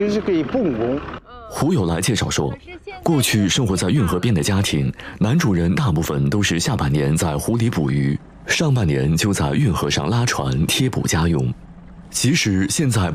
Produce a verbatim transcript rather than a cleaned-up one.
就是可以蹦工。 胡有来介绍说，过去生活在运河边的家庭，男主人大部分都是下半年在湖里捕鱼，上半年就在运河上拉船贴补家用。即使现在